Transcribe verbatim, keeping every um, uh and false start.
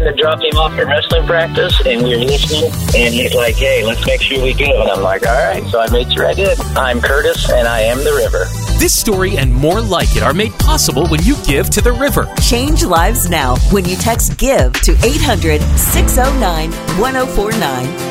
to drop him off at wrestling practice, and we were listening, and he's like, hey, let's make sure we go. And I'm like, all right. So I made sure I did. I'm Curtis, and I am the river. This story and more like it are made possible when you give to the river. Change lives now when you text GIVE to eight hundred, six oh nine, one oh four nine.